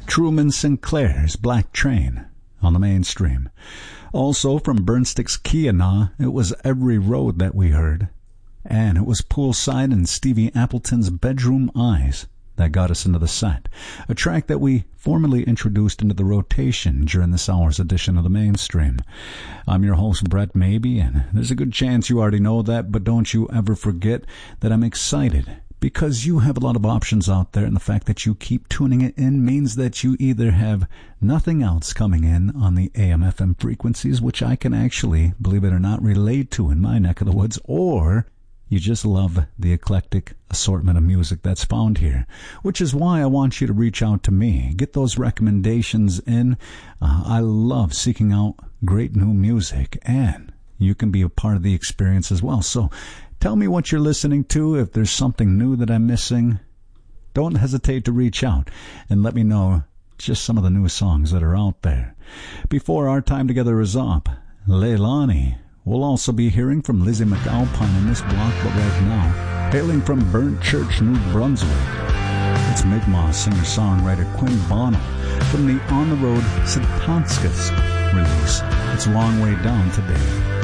Truman Sinclair's Black Train on the Mainstream. Also from Burnstick's Keyana, it was Every Road that we heard. And it was Poolside and Stevie Appleton's Bedroom Eyes that got us into the set, a track that we formally introduced into the rotation during this hour's edition of the Mainstream. I'm your host, Brett Maybe, and there's a good chance you already know that, but don't you ever forget that I'm excited because you have a lot of options out there, and the fact that you keep tuning it in means that you either have nothing else coming in on the AM/FM frequencies, which I can actually, believe it or not, relate to in my neck of the woods, or you just love the eclectic assortment of music that's found here, which is why I want you to reach out to me. Get those recommendations in. I love seeking out great new music, and you can be a part of the experience as well. So tell me what you're listening to. If there's something new that I'm missing, don't hesitate to reach out and let me know just some of the new songs that are out there. Before our time together is up, Leilani. We'll also be hearing from Lizzie McAlpine in this block, but right now, hailing from Burnt Church, New Brunswick, it's Mi'kmaq singer-songwriter Quinn Bono from the On the Road Sidtonskas release. It's a long way down today.